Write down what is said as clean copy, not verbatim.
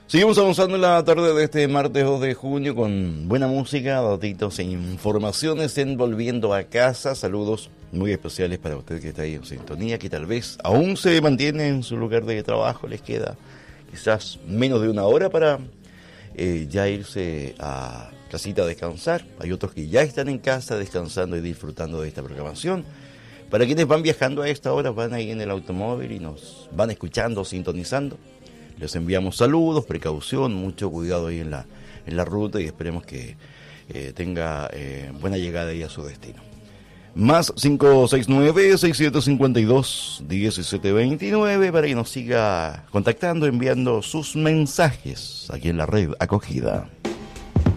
Seguimos avanzando en la tarde de este martes 2 de junio con buena música, datitos e informaciones en Volviendo a Casa. Saludos muy especiales para usted que está ahí en sintonía, que tal vez aún se mantiene en su lugar de trabajo. Les queda quizás menos de una hora para ya irse a casita a descansar. Hay otros que ya están en casa descansando y disfrutando de esta programación. Para quienes van viajando a esta hora, van ahí en el automóvil y nos van escuchando, sintonizando. Les enviamos saludos, precaución, mucho cuidado ahí en la ruta y esperemos que tenga buena llegada ahí a su destino. Más 569-6752-1729 para que nos siga contactando, enviando sus mensajes aquí en la red acogida.